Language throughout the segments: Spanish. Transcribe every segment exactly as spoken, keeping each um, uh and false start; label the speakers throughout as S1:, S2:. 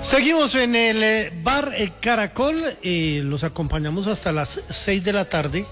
S1: Seguimos en el eh, bar eh, Caracol, eh, los acompañamos hasta las seis de la tarde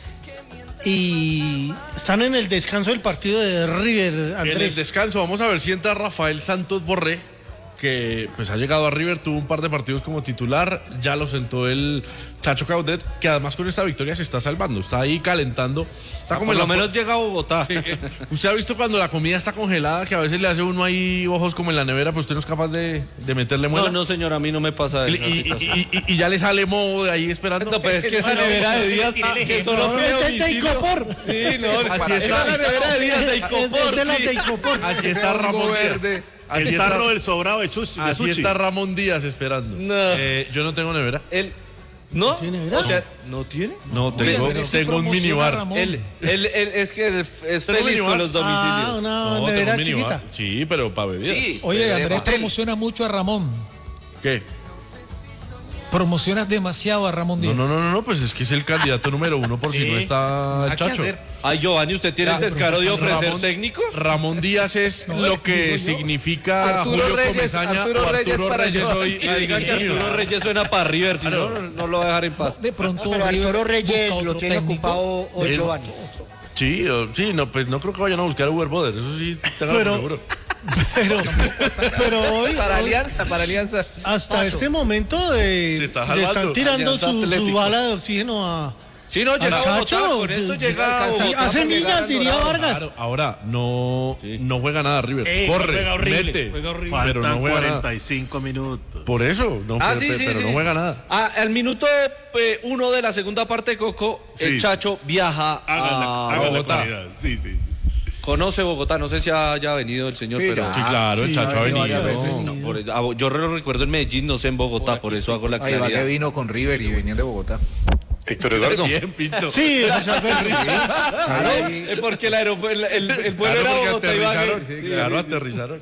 S1: y están en el descanso del partido de River, Andrés.
S2: En el descanso, vamos a ver si entra Rafael Santos Borré, que pues ha llegado a River, tuvo un par de partidos como titular, ya lo sentó el Chacho Caudet, que además con esta victoria se está salvando, está ahí calentando. Está
S3: ah,
S2: como
S3: por lo
S2: la...
S3: menos llega a Bogotá.
S2: Usted ha visto cuando la comida está congelada, que a veces le hace uno ahí ojos como en la nevera, pues usted no es capaz de, de meterle muela.
S3: No, no, señor, a mí no me pasa
S2: y,
S3: esa
S2: y,
S3: situación.
S2: Y, y, y ya le sale moho de ahí esperando.
S3: No, pues es que esa nevera de días que solo pide domicilio. Sí, no, así está. Esa nevera de días de Icopor.
S1: De las de Icopor.
S2: Así está Ramón Díaz.
S4: Así el tarro del sobrado de Chuchi.
S2: Así está Ramón Díaz esperando.
S3: No.
S2: Eh, yo no tengo nevera.
S3: Él, ¿no?
S1: ¿Tiene nevera?
S3: O sea, ¿no tiene?
S2: No, tengo,
S3: Pero
S2: tengo un minibar.
S3: Él, él, él es que él es
S2: ¿Tengo
S3: feliz
S2: minibar?
S3: con los domicilios.
S1: Ah, una
S2: No,
S1: nevera
S2: tengo un minibar.
S1: chiquita.
S2: Sí, pero para beber.
S3: Sí.
S5: Oye,
S3: de
S5: Andrés
S3: hotel.
S5: promociona mucho a Ramón.
S2: ¿Qué?
S5: Promocionas demasiado a Ramón
S2: No,
S5: Díaz.
S2: no, no, no, no, pues es que es el candidato número uno por si no está el Chacho.
S3: Ay, Giovanni, ¿usted tiene el descaro de ofrecer
S2: Ramón-
S3: técnicos?
S2: Ramón Díaz es lo que significa
S6: Arturo
S2: Julio
S6: Reyes,
S2: Comesaña
S6: Arturo
S2: o
S6: Reyes
S2: Arturo
S6: para
S2: Reyes
S6: Giovanni.
S2: hoy.
S3: Ah, diga que Arturo Reyes suena para River, si no, no lo va a dejar en paz.
S5: De pronto
S7: Pero
S5: River
S7: Arturo Reyes
S5: busca
S7: lo
S5: otro
S7: tiene
S5: técnico.
S7: ocupado hoy
S2: Él-
S7: Giovanni.
S2: Sí, o- sí, no, pues no creo que vayan a buscar a Uber Boder, eso sí, tengan
S1: Pero-
S2: seguro.
S1: Pero, pero hoy,
S6: Para
S1: hoy,
S6: Alianza, para Alianza.
S1: hasta
S7: Paso.
S1: este momento de,
S2: Se está
S1: le están
S2: salvando.
S1: tirando
S3: Alianza
S1: su, su
S3: Atlético.
S1: bala de oxígeno a...
S3: Sí, no, llega a Bogotá,
S1: Chacho,
S3: con esto
S1: sí,
S3: llega a
S1: sí,
S3: Bogotá.
S1: hace
S3: porque
S1: millas,
S3: ganan
S1: diría
S3: Dorado.
S1: Vargas.
S2: Claro, ahora no, no juega nada River.
S4: Eh,
S2: Corre,
S4: juega horrible,
S2: mete,
S4: juega horrible.
S2: pero no
S4: Faltan
S2: juega nada.
S4: cuarenta y cinco minutos.
S2: Por eso, no,
S3: Ah,
S2: pero,
S3: sí, sí,
S2: pero
S3: sí.
S2: no juega nada.
S3: Ah, al minuto eh, uno de la segunda parte, Coco, el
S4: Sí.
S3: Chacho viaja
S4: Háganla,
S3: a
S4: háganla
S3: Bogotá.
S4: claridad. Sí, sí.
S3: Conoce Bogotá, no sé si haya venido el señor,
S6: Sí,
S3: pero...
S2: Sí, claro, el
S1: sí,
S2: Chacho ha
S6: sí,
S2: venido.
S6: varias veces.
S3: No, por- ah, yo lo recuerdo en Medellín, no sé en Bogotá, por eso hago la
S6: Ahí va que
S3: claridad.
S6: vino con River y venían de Bogotá.
S8: Héctor Eduardo.
S2: Bien, Pinto.
S1: Sí, José Alberto.
S3: Claro, es porque el, aeropu- el, el, el vuelo
S2: Claro,
S3: era
S2: porque
S3: Bogotá y
S2: aterrizaron,
S3: Ibagué.
S2: sí,
S3: Sí,
S2: claro,
S3: sí, sí.
S2: aterrizaron.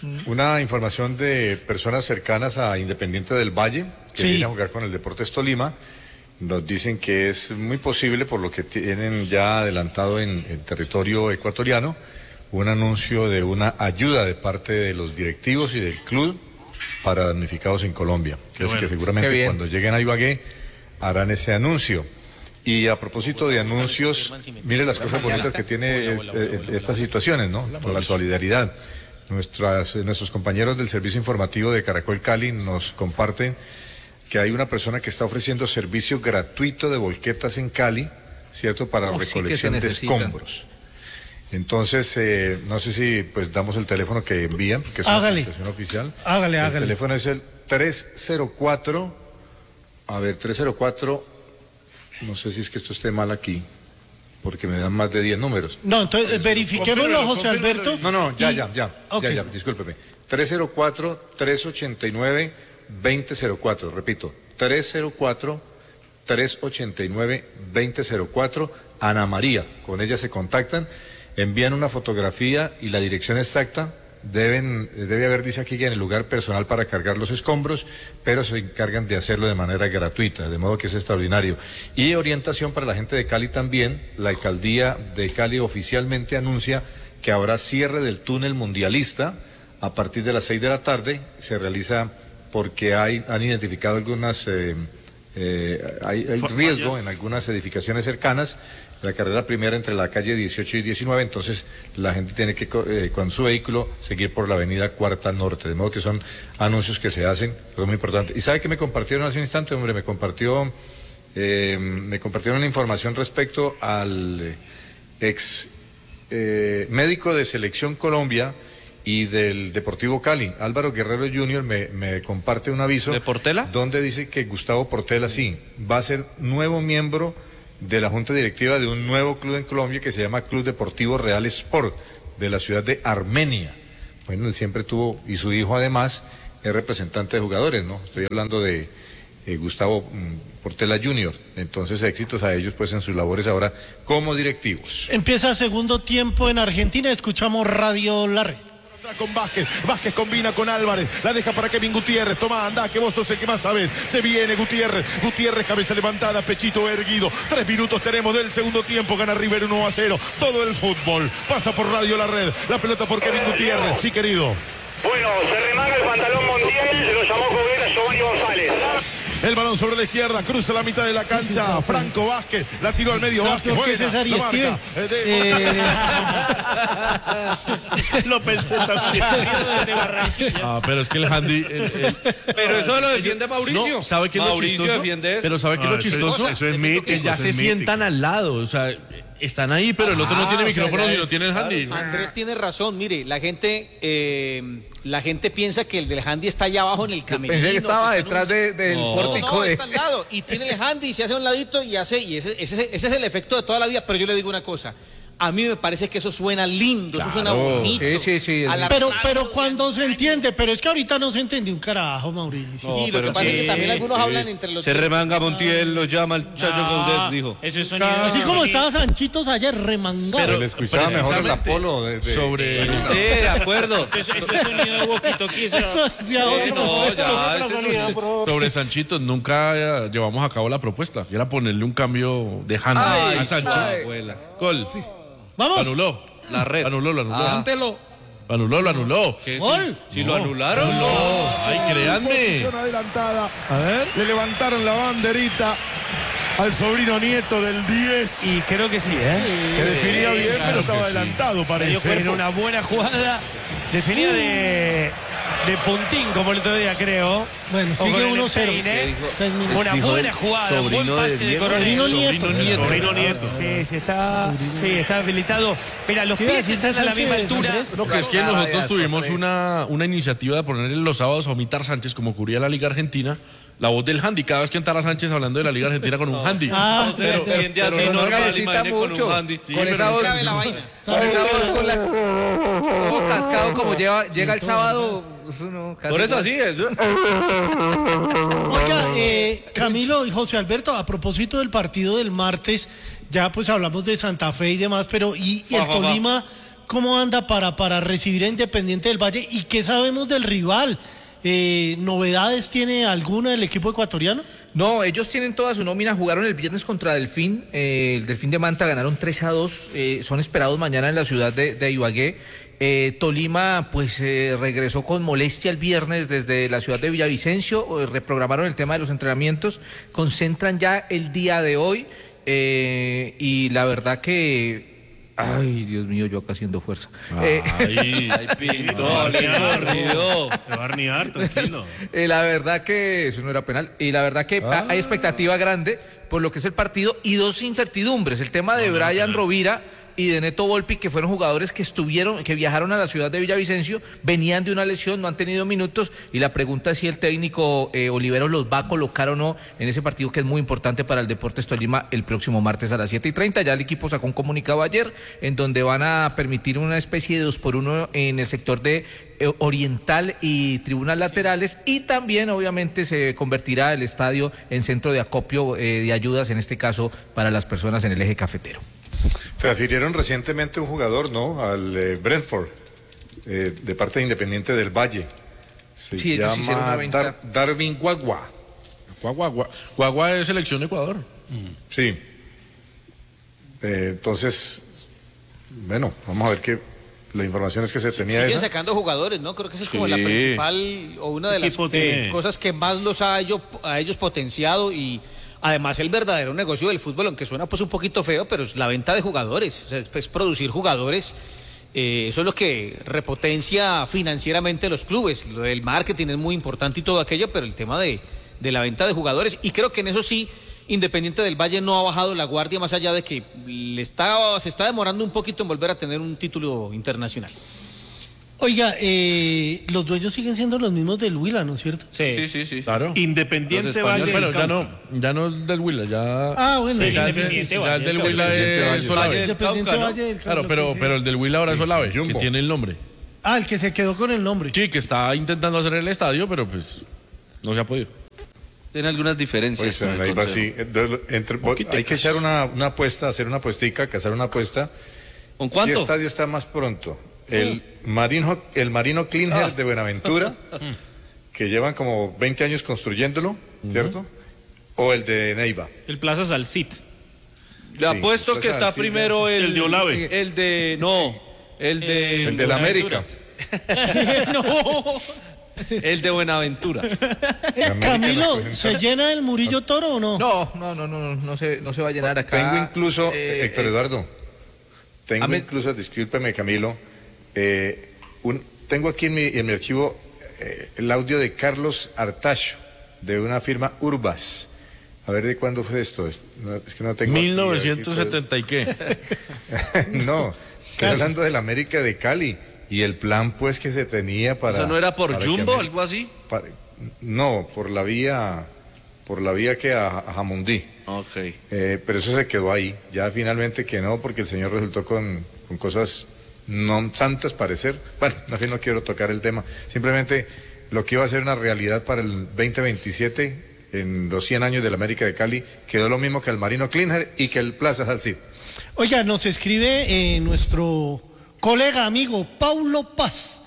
S8: Una información de personas cercanas a Independiente del Valle, que
S1: Sí.
S8: viene a jugar con el Deportes Tolima. Nos dicen que es muy posible, por lo que tienen ya adelantado en el territorio ecuatoriano, un anuncio de una ayuda de parte de los directivos y del club para damnificados en Colombia. Es
S2: bueno.
S8: que
S6: Qué
S8: seguramente
S6: bien.
S8: cuando lleguen a Ibagué harán ese anuncio. Y a propósito de anuncios, mire las cosas bonitas que tiene este- estas situaciones, ¿no? Por la solidaridad. Nuestras, nuestros compañeros del Servicio Informativo de Caracol Cali nos comparten que hay una persona que está ofreciendo servicio gratuito de volquetas en Cali, ¿cierto? Para
S6: Oh, sí que se
S8: recolección de
S6: necesitan.
S8: escombros. Entonces, eh, no sé si pues damos el teléfono que envían, que es
S1: Hágale.
S8: una situación oficial.
S1: Hágale,
S8: El
S1: hágale.
S8: teléfono es el tres cero cuatro, a ver, tres cero cuatro, no sé si es que esto esté mal aquí, porque me dan más de diez números.
S1: No, entonces eh, verifiquémoslo, José Alberto.
S8: No, no, ya,
S1: y-
S8: ya, ya,
S1: Ok.
S8: ya, ya, discúlpeme. tres cero cuatro, tres ocho nueve, dos cero cero cuatro, repito, tres cero cuatro, tres ocho nueve, dos cero cuatro, Ana María, con ella se contactan, envían una fotografía y la dirección exacta, deben, debe haber, dice aquí, que en el lugar personal para cargar los escombros, pero se encargan de hacerlo de manera gratuita, de modo que es extraordinario. Y orientación para la gente de Cali también, la alcaldía de Cali oficialmente anuncia que habrá cierre del túnel mundialista a partir de las seis de la tarde, se realiza porque hay, han identificado algunas, eh, eh, hay, hay riesgo en algunas edificaciones cercanas, la carrera primera entre la calle dieciocho y diecinueve, entonces la gente tiene que, eh, con su vehículo, seguir por la avenida Cuarta Norte, de modo que son anuncios que se hacen, es muy importante. ¿Y sabe qué me compartieron hace un instante, hombre? Me compartió, eh, me compartieron una información respecto al eh, ex eh, médico de Selección Colombia y del Deportivo Cali, Álvaro Guerrero junior, me, me comparte un aviso.
S3: ¿De Portela?
S8: Donde dice que Gustavo Portela, sí, va a ser nuevo miembro de la Junta Directiva de un nuevo club en Colombia que se llama Club Deportivo Real Sport, de la ciudad de Armenia. Bueno, él siempre tuvo, y su hijo además es representante de jugadores, ¿no? Estoy hablando de eh, Gustavo mm, Portela junior Entonces, éxitos a ellos pues en sus labores ahora como directivos.
S1: Empieza segundo tiempo en Argentina, escuchamos Radio La Red.
S9: Con Vázquez, Vázquez combina con Álvarez, la deja para Kevin Gutiérrez, toma, anda, que vos sos el que más sabés, se viene Gutiérrez, Gutiérrez, cabeza levantada, pechito erguido, tres minutos tenemos del segundo tiempo, gana River uno a cero, todo el fútbol, pasa por Radio La Red, la pelota por Kevin Gutiérrez, sí querido.
S10: Bueno, se remanga el pantalón Montiel, lo llamó Coguet
S9: El balón sobre la izquierda, cruza la mitad de la cancha. Franco Vázquez, la tiró al medio Vázquez.
S1: ¿Por qué
S9: Buena,
S1: César y
S9: la
S1: Steven?
S9: marca. Eh, de-
S1: Eh,
S4: Lo pensé también.
S3: de Barranquilla.
S2: Ah, pero es que el handy. el- el-
S3: Pero eso lo defiende Mauricio.
S2: No, ¿sabe qué es lo
S3: Mauricio
S2: chistoso?
S3: defiende eso.
S2: Pero ¿sabe qué es
S4: No,
S2: lo
S4: eso es-
S2: chistoso?
S4: eso es mítico,
S2: que ya
S4: eso
S2: se
S4: es
S2: sientan
S4: mítico.
S2: al lado. O sea, están ahí, pero el otro no tiene
S3: Ah, o sea,
S2: micrófono
S3: ya
S2: y no
S3: es-
S2: tiene el handy.
S7: Andrés tiene razón, mire, la gente eh, la gente piensa que el del handy está allá abajo en el camerino.
S6: Pensé que estaba
S7: está en un-
S6: detrás de- del
S3: No.
S6: pórtico
S7: No,
S6: de...
S7: está al lado y tiene el handy y se hace a un ladito y hace, y ese, ese, ese es el efecto de toda la vida, pero yo le digo una cosa. A mí me parece que eso suena lindo, eso suena bonito.
S6: Sí, sí, sí,
S7: A
S6: es
S7: la-
S1: pero, pero cuando se entiende, pero es que ahorita no se entendió un carajo, Mauricio.
S7: Y lo que pasa es que también algunos hablan entre los
S3: Se remanga Montiel, lo llama el Chacho Gaudet, dijo.
S10: Eso es sonido.
S1: Así como estaba Sanchitos ayer remangado.
S8: Pero le escuchaba mejor el
S2: precisamente
S8: Apolo de, de-
S2: Sobre.
S3: Sí, de acuerdo.
S10: Eso, eso es sonido de walkie-talkie. Eso-
S1: Eso decía
S3: Sí,
S1: otro.
S3: no, ya, ese sonido.
S2: Sobre Sanchitos nunca eh, llevamos a cabo la propuesta. Y era ponerle un cambio de handy
S6: Ay,
S2: a Sánchez.
S6: ay.
S3: Abuela.
S2: Gol.
S1: Vamos.
S2: Anuló.
S3: La red.
S2: Anuló, lo anuló.
S3: Ah.
S2: Lo anuló, lo anuló.
S3: ¿Qué?
S1: Gol.
S3: Si lo anularon, no.
S2: Ay, créanme.
S9: Posición adelantada.
S5: A ver.
S9: Le levantaron la banderita al sobrino nieto del diez.
S10: Y creo que sí, ¿eh?
S9: Que definía bien, pero estaba adelantado,
S10: Medio
S9: parece.
S10: cuerpo. Una buena jugada. Definida de, de puntín, como el otro día, creo.
S1: Bueno,
S10: O
S1: sigue
S10: con el
S1: uno cero.
S10: peine.
S1: Seis minutos.
S10: Una
S3: Dijo
S10: buena
S3: el
S10: jugada, un buen
S3: sobrino de
S10: pase de
S3: Diego.
S10: Coronel.
S1: Sobrino nieto.
S4: Sobrino nieto.
S10: Sí, sí, está, sí, está habilitado. Mira, los
S1: ¿Qué iba a
S10: pies
S1: decir
S10: están a la misma
S1: Sánchez,
S10: altura.
S1: Andrés?
S2: No, que es que
S6: Claro,
S2: nosotros
S6: ya,
S2: tuvimos
S6: sorpresa.
S2: una, una iniciativa de ponerle los sábados a Omitar Sánchez, como cubría la Liga Argentina, la voz del handy. Cada vez que entrara Sánchez hablando de la Liga Argentina con un handy.
S1: Ah,
S3: No se defiende así,
S6: no
S3: normal,
S6: necesita
S3: imagine con
S6: mucho.
S3: un handy.
S6: Con esa voz,
S7: Clave la vaina.
S6: con esa voz, con la... Todo cascado como lleva, llega el sábado. Eso no, casi
S3: Por eso
S6: no.
S3: así es.
S1: Oiga, eh, Camilo y José Alberto, a propósito del partido del martes, ya pues hablamos de Santa Fe y demás, pero ¿y, y el
S3: Va, va, va.
S1: Tolima cómo anda para, para recibir a Independiente del Valle? ¿Y qué sabemos del rival? Eh, ¿Novedades tiene alguna del equipo ecuatoriano?
S6: No, ellos tienen toda su nómina, jugaron el viernes contra Delfín, eh, el Delfín de Manta ganaron tres a dos, eh, son esperados mañana en la ciudad de, de Ibagué. Eh, Tolima pues eh, regresó con molestia el viernes desde la ciudad de Villavicencio, eh, reprogramaron el tema de los entrenamientos, concentran ya el día de hoy eh, y la verdad que... Ay, Dios mío, yo acá haciendo fuerza. Eh,
S2: Ay,
S3: Ay, Pinto, le corrido.
S4: Me va a arnear, tranquilo.
S6: Eh, la verdad que eso no era penal. Y la verdad que
S2: Ah.
S6: hay expectativa grande por lo que es el partido y dos incertidumbres. El tema de Brian Rovira y de Neto Volpi, que fueron jugadores que estuvieron, que viajaron a la ciudad de Villavicencio, venían de una lesión, no han tenido minutos. Y la pregunta es si el técnico eh, Olivero los va a colocar o no en ese partido que es muy importante para el Deportes Tolima el próximo martes a las siete y treinta. Ya el equipo sacó un comunicado ayer en donde van a permitir una especie de dos por uno en el sector de eh, oriental y tribunas laterales, y también obviamente se convertirá el estadio en centro de acopio eh, de ayudas, en este caso para las personas en el eje cafetero.
S8: Transfirieron recientemente un jugador, ¿no? Al eh, Brentford, eh, de parte de Independiente del Valle. Se
S6: Sí, ellos hicieron una
S8: llama
S6: venta.
S8: Dar- Darwin Guagua.
S2: Guagua, Guagua, Guagua es selección de Ecuador.
S8: Sí. Eh, entonces, bueno, vamos a ver qué. La información es que se tenía
S7: Siguen
S8: esa.
S7: sacando jugadores, ¿no? Creo que esa es como
S3: Sí.
S7: la principal o una de las
S4: equipo
S7: eh,
S4: tiene?
S7: cosas que más los ha ello- a ellos potenciado, y además el verdadero negocio del fútbol, aunque suena pues un poquito feo, pero es la venta de jugadores, o sea, es, es producir jugadores. Eh, eso es lo que repotencia financieramente los clubes. Lo del marketing es muy importante y todo aquello, pero el tema de, de la venta de jugadores, y creo que en eso sí Independiente del Valle no ha bajado la guardia, más allá de que le está, se está demorando un poquito en volver a tener un título internacional.
S1: Oiga, eh, los dueños siguen siendo los mismos del Huila, ¿no es cierto?
S3: Sí, sí, sí.
S2: Claro.
S4: Independiente
S3: Los
S4: Valle.
S2: Bueno,
S4: del
S2: ya
S4: Cauca.
S2: no, ya no es del Huila, ya.
S1: Ah, bueno,
S10: Sí,
S2: ya,
S10: Independiente
S2: es- ya
S10: Valle
S2: el del
S10: del
S2: Huila
S8: Valle.
S2: es
S3: Valle
S2: Solave.
S3: del
S1: Independiente
S3: Cauca, ¿no?
S1: Valle del
S2: Claro,
S1: Cauca,
S2: pero,
S1: sí.
S2: pero el del Huila ahora es Solave, que
S8: Jumbo.
S2: tiene el nombre.
S1: Ah, el que se quedó con el nombre.
S2: Sí, que está intentando hacer el estadio, pero pues no se ha podido.
S3: Tiene algunas diferencias.
S8: Pues,
S3: con el
S8: ahí va
S3: consejo.
S8: así. Eh, entre- hay que echar una, una apuesta, hacer una apuestica, que hacer una apuesta.
S3: ¿Con
S8: ¿Qué
S3: cuánto?
S8: estadio está más pronto? El Marino, el Marino Klinger de Buenaventura, que llevan como veinte años construyéndolo, ¿cierto? O el de Neiva.
S10: El Plaza Salcit.
S3: Le
S8: Sí,
S3: apuesto
S8: pues
S3: que está
S8: así,
S3: primero el,
S4: El de Olave.
S3: El de. No, el de.
S8: El de la América.
S1: no.
S3: El de Buenaventura.
S1: Eh, Camilo, ¿se llena el Murillo Toro o no?
S6: No, no, no, no, no, no se, no se va a llenar acá.
S8: Tengo incluso,
S6: eh,
S8: Héctor
S6: eh,
S8: Eduardo, tengo
S6: a mí-
S8: incluso, discúlpeme Camilo, eh, un, tengo aquí en mi, en mi archivo eh, el audio de Carlos Artacho, de una firma Urbas. A ver, ¿de cuándo fue esto? No, es que no tengo aquí,
S2: mil
S8: a ver si
S2: novecientos setenta y qué.
S8: puedo- No, estoy hablando del América de Cali y el plan pues que se tenía para...
S3: ¿Eso no era por
S8: para que
S3: Jumbo,
S8: América-
S3: algo así?
S8: para- no, por la vía, por la vía que a, a Jamundí.
S3: Ok.
S8: Eh, pero eso se quedó ahí. Ya finalmente que no, porque el señor resultó con, con cosas no santas parecer. Bueno, en fin, no quiero tocar el tema. Simplemente lo que iba a ser una realidad para el veinte veintisiete, en los cien años de la América de Cali, quedó lo mismo que el Marino Klinger y que el Plaza Salcid.
S1: Oiga, nos escribe eh, nuestro colega, amigo, Paulo Paz.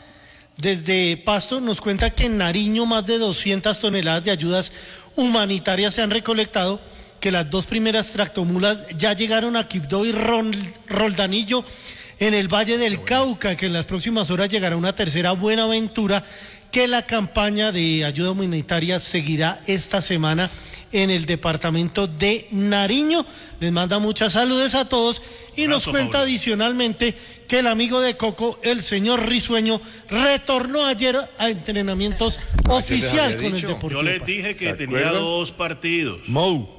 S1: Desde Pasto nos cuenta que en Nariño más de doscientas toneladas de ayudas humanitarias se han recolectado, que las dos primeras tractomulas ya llegaron a Quibdó y Ron- Roldanillo en el Valle del Cauca, que en las próximas horas llegará una tercera Buenaventura, que la campaña de ayuda humanitaria seguirá esta semana en el departamento de Nariño. Les manda muchas saludes a todos y nos
S4: Abrazo,
S1: cuenta
S4: Pablo.
S1: adicionalmente que el amigo de Coco, el señor Risueño, retornó ayer a entrenamientos oficial
S8: había
S1: con el
S8: dicho.
S1: Deportivo
S4: Yo les
S1: Pasto.
S4: dije que
S8: ¿Se
S4: tenía
S8: acuerdan?
S4: dos partidos.
S2: Mou.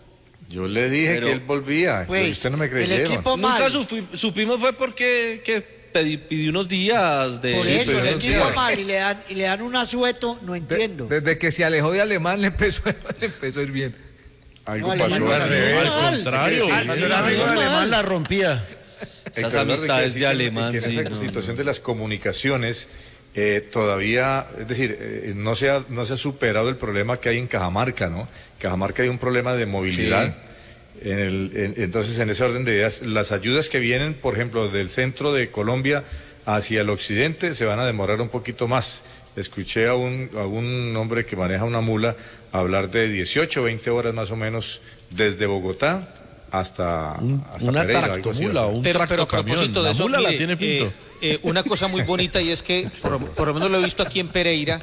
S8: Yo le dije
S3: Pero-
S8: que él volvía,
S11: Pues,
S8: y usted no me
S11: el
S8: creyeron.
S11: equipo
S3: Nunca
S11: mal.
S3: sufi- supimos fue porque que pedí- pidió unos días de
S11: Por
S8: Sí,
S11: eso,
S8: pero
S11: el
S8: sí,
S11: equipo
S8: sí.
S11: mal y le dan, y le dan un asueto, no entiendo.
S6: Desde que se alejó de Alemán le empezó, le empezó a ir bien.
S8: Algo
S11: No, Alemán
S8: pasó
S11: no
S8: al
S11: salió
S8: revés.
S1: mal.
S2: Al contrario.
S8: Cuando
S2: Sí,
S8: era amigo de
S1: Alemán,
S5: la rompía.
S3: Esas
S8: Héctor,
S3: amistades
S8: ¿verdad? Que
S3: de
S8: que-
S3: alemán,
S8: que en
S3: sí,
S8: esa
S3: no,
S8: situación de las comunicaciones eh, todavía, es decir, eh, no, se ha, no se ha superado el problema que hay en Cajamarca, ¿no? En Cajamarca hay un problema de movilidad. En el, en- entonces, en ese orden de ideas, las ayudas que vienen, por ejemplo, del centro de Colombia hacia el occidente, se van a demorar un poquito más. Escuché a un, a un hombre que maneja una mula hablar de dieciocho, veinte horas más o menos desde Bogotá hasta, hasta
S2: Una
S8: Pereira, algo así,
S2: tractomula,
S8: ¿no?
S2: un
S7: Pero, pero a
S2: tractocamión.
S7: propósito de
S2: La
S7: eso,
S2: mula la
S7: mire,
S2: tiene Pinto.
S7: eh, eh, una cosa muy bonita y es que, por, por lo menos lo he visto aquí en Pereira,